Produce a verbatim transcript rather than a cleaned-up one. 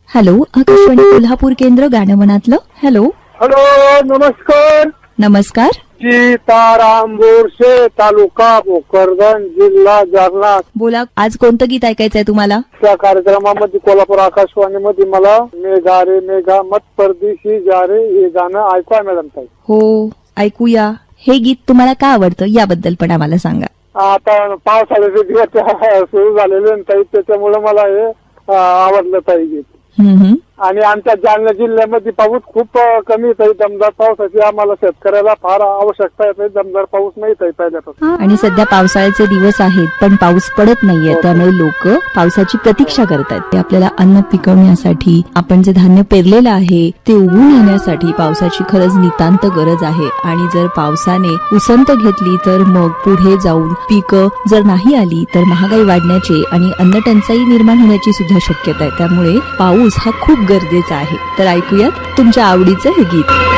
Hello, Akashvani Kolhapur केंद्र गाणमनातलं. Hello hello, नमस्कार. नमस्कार. सीताराम बोरसे, तालुका भोकरदन, जिल्हा जालना. बोला, आज कोणतं गीत ऐकायचंय तुम्हाला? त्या कार्यक्रमामध्ये कोल्हापूर आकाशवाणीमध्ये मला मेघा रे मेघा मत परदेशी जा रे हे गाणं ऐकूया मॅडम ताई. हो, ऐकूया. हे गीत तुम्हाला का आवडतं याबद्दल पण आम्हाला सांगा. आता पावसाळ्याचे दिवस सुरू झालेले ताई, त्याच्यामुळे मला हे आवडलं ताई गीत. हम्म. आणि आमच्या जालना जिल्ह्यामध्ये पाऊस खूप कमी येत आहे. दमदार पावसाची आम्हाला शेतकऱ्याला फार आवश्यकता आहे. दमदार पाऊस नाही आहे पहिल्यापासून. आणि सध्या पावसाळ्याचे दिवस आहेत पण पाऊस पडत नाहीये, त्यामुळे लोक पावसाची प्रतीक्षा करतात. ते आपल्याला अन्न पिकवण्यासाठी, आपण जे धान्य पेरलेलं आहे ते उगवून येण्यासाठी पावसाची खरंच नितांत गरज आहे. आणि जर पावसाने उसंत घेतली तर मग पुढे जाऊन पिकं जर नाही आली तर महागाई वाढण्याची आणि अन्न टंचाई निर्माण होण्याची सुद्धा शक्यता आहे. त्यामुळे पाऊस हा खूप गरजेचा आहे. तर ऐकूयात तुमच्या आवडीचं हे गीत.